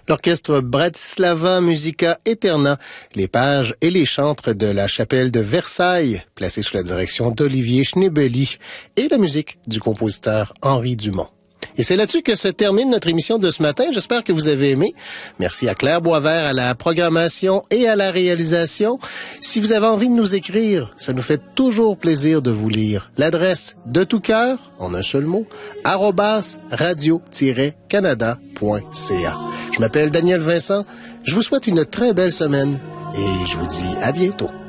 L'orchestre Bratislava Musica Eterna, les pages et les chantres de la chapelle de Versailles, placés sous la direction d'Olivier Schnebeli, et la musique du compositeur Henri Dumont. Et c'est là-dessus que se termine notre émission de ce matin. J'espère que vous avez aimé. Merci à Claire Boisvert à la programmation et à la réalisation. Si vous avez envie de nous écrire, ça nous fait toujours plaisir de vous lire. L'adresse de tout cœur, en un seul mot, @radio-canada.ca. Je m'appelle Daniel Vincent. Je vous souhaite une très belle semaine et je vous dis à bientôt.